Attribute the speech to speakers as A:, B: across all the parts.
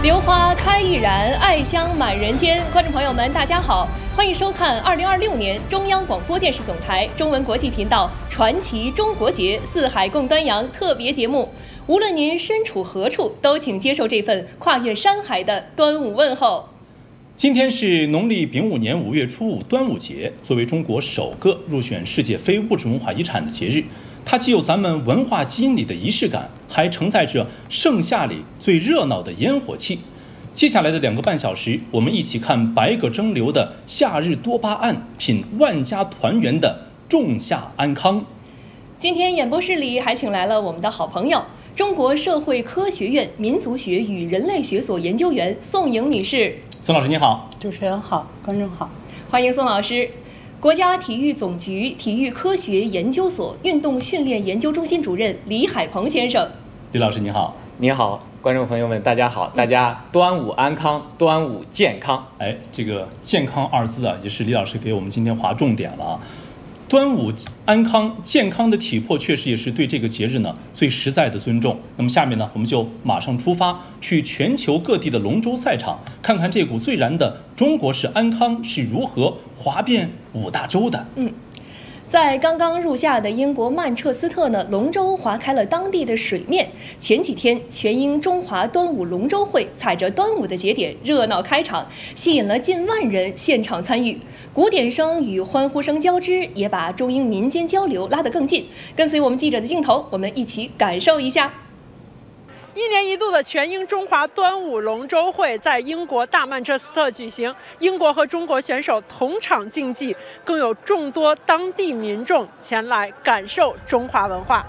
A: 榴花开易燃，爱香满人间。观众朋友们，大家好，欢迎收看2026年中央广播电视总台中文国际频道《传奇中国节·四海共端阳》特别节目。无论您身处何处，都请接受这份跨越山海的端午问候。
B: 今天是农历丙午年5月初5，端午节。作为中国首个入选世界非物质文化遗产的节日，它既有咱们文化基因里的仪式感，还承载着盛夏里最热闹的烟火气。接下来的2个半小时，我们一起看百舸争流的夏日多巴胺，品万家团圆的仲夏安康。
A: 今天演播室里还请来了我们的好朋友，中国社会科学院民族学与人类学所研究员宋颖女士。
B: 宋老师你好。
C: 主持人好，观众好，
A: 欢迎宋老师。国家体育总局体育科学研究所运动训练研究中心主任李海鹏先生。
B: 李老师你好。
D: 你好，观众朋友们大家好，大家端午安康，端午健康。
B: 这个健康2字啊，也是李老师给我们今天划重点了啊。端午安康，健康的体魄确实也是对这个节日呢最实在的尊重。那么下面呢，我们就马上出发，去全球各地的龙舟赛场，看看这股最燃的中国式安康是如何划遍5大洲的。
A: 在刚刚入夏的英国曼彻斯特呢，龙舟划开了当地的水面。前几天，全英中华端午龙舟会踩着端午的节点热闹开场，吸引了近万人现场参与。鼓点声与欢呼声交织，也把中英民间交流拉得更近。跟随我们记者的镜头，我们一起感受一下。
E: 1年1度的全英中华端午龙舟会在英国大曼彻斯特举行，英国和中国选手同场竞技，更有众多当地民众前来感受中华文化。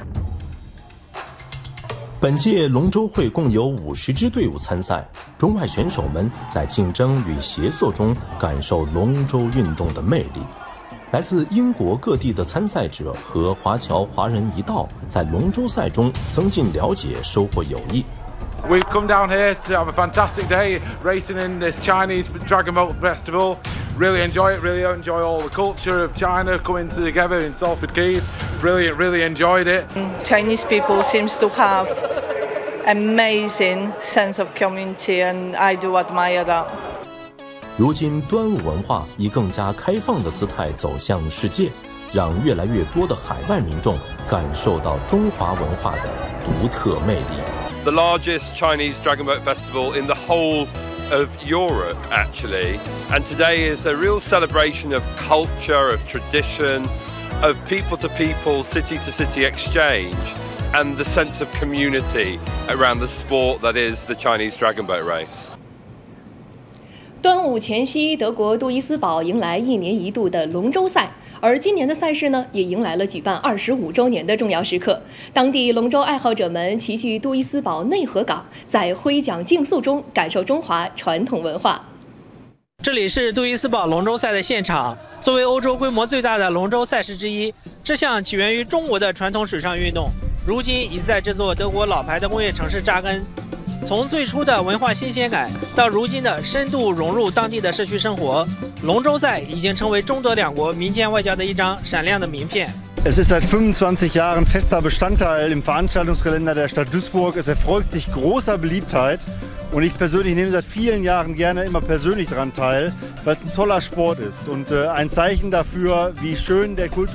F: 本届龙舟会共有50支队伍参赛，中外选手们在竞争与协作中感受龙舟运动的魅力。来自英国各地的参赛者和华侨华人一道，在龙舟赛中增进了解，收获友谊。
G: We've come down here to have a fantastic day racing in this Chinese Dragon Boat Festival. Really enjoy it, really enjoy all the culture of China coming together in Salford Quays. Brilliant, really enjoyed it.
H: Chinese people seems to have amazing sense of community and I do admire that.
F: 如今端午文化以更加开放的姿态走向世界，让越来越多的海外民众感受到中华文化的独特魅力。
I: The largest Chinese Dragon Boat Festival in the whole of Europe, actually. And today is a real celebration of culture, of tradition, of people-to-people, city-to-city exchange, and the sense of community around the sport that is the Chinese Dragon Boat Race.
A: 端午前夕，德国杜伊斯堡迎来1年1度的龙舟赛，而今年的赛事呢，也迎来了举办25周年的重要时刻。当地龙舟爱好者们齐聚杜伊斯堡内河港，在挥桨竞速中感受中华传统文化。
J: 这里是杜伊斯堡龙舟赛的现场。作为欧洲规模最大的龙舟赛事之一，这项起源于中国的传统水上运动，如今已在这座德国老牌的工业城市扎根。 从最初的文化新鲜感，到如今的深度融入当地的社区生活，龙舟赛已经成为中德2国民间外交的一张闪亮的名片。
K: Es ist seit 25 Jahren fester Bestandteil im Veranstaltungskalender der Stadt Duisburg. Es erfreut sich großer Beliebtheit und ich persönlich nehme seit vielen Jahren gerne immer persönlich daran teil, weil es ein toller Sport ist und ein Zeichen dafür, wie schön der Kultur